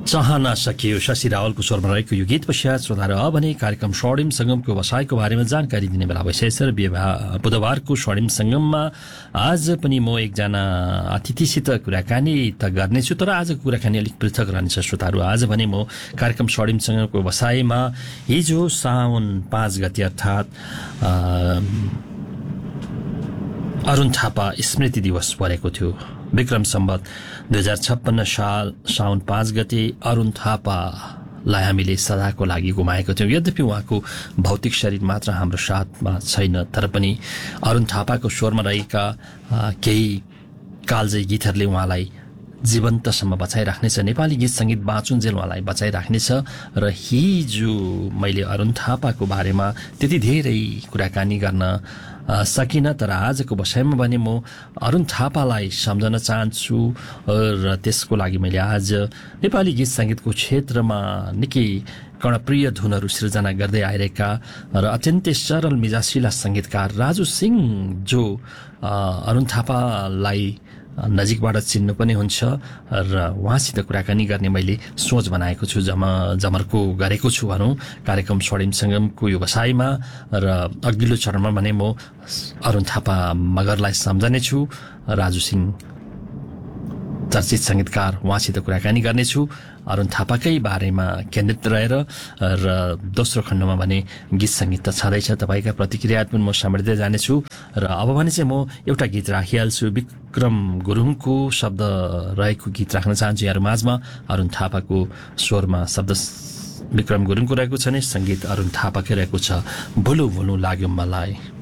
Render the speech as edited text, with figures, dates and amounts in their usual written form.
चाहना सकियो शशि रावलको स्वरमा रहेको यो गीत पश्चात श्रोताहरू अब भने कार्यक्रम स्वर्णिम सङ्गमको व्यवसायको बारेमा जानकारी दिने बेला भइसकेछ। बुधबारको स्वर्णिम सङ्गममा आज पनि म एकजना अतिथिसित कुराकानी त गर्नेछु, तर आजको कुराकानी अलिक पृथक रहनेछ श्रोताहरू। आज भने म कार्यक्रम स्वर्णिम सङ्गमको व्यवसायमा हिजो साउन 5 गते अर्थात् अरुण थापा स्मृति दिवस परेको थियो। विक्रम सम्वत 2056 साल साउन 5 गते अरुण थापालाई हामीले सदाको लागि गुमाएको थियौँ। यद्यपि उहाँको भौतिक शरीर मात्र हाम्रो साथमा छैन, तर पनि अरुण थापाको स्वरमा रहेका केही कालजयी गीतहरूले उहाँलाई जीवन्तसम्म बचाइराख्नेछ। नेपाली गीत सङ्गीत बाँचुन्जेल उहाँलाई बचाइराख्नेछ। र हिजो मैले अरुण थापाको बारेमा त्यति धेरै कुराकानी गर्न सकिनँ, तर आजको विषयमा भने म अरुण थापालाई सम्झन चाहन्छु र त्यसको लागि मैले आज नेपाली गीत सङ्गीतको क्षेत्रमा निकै कर्णप्रिय धुनहरू सृजना गर्दै आइरहेका र अत्यन्तै सरल मिजासिला सङ्गीतकार राजु सिंह, जो अरुण थापालाई नजिकबाट चिन्नु पनि हुन्छ र उहाँसित कुराकानी गर्ने मैले सोच बनाएको छु, जमर्को गरेको छु भनौँ कार्यक्रम स्वर्णिम सङ्गमको व्यवसायमा। र अघिल्लो चरणमा भने म अरुण थापा मगरलाई सम्झनेछु, राजु सिंह चर्चित सङ्गीतकार, उहाँसित कुराकानी गर्नेछु अरुण थापाकै बारेमा केन्द्रित रहेर। र दोस्रो खण्डमा भने गीत सङ्गीत त छँदैछ, तपाईँका प्रतिक्रिया पनि म समेट्दै जानेछु। र अब भने चाहिँ म एउटा गीत राखिहाल्छु, विक्रम गुरुङको शब्द रहेको गीत राख्न चाहन्छु यहाँहरू माझमा। अरुण थापाको स्वरमा शब्द विक्रम गुरुङको रहेको छ नि, सङ्गीत अरुण थापाकै रहेको छ। भुलु भुलु लाग्यो मलाई।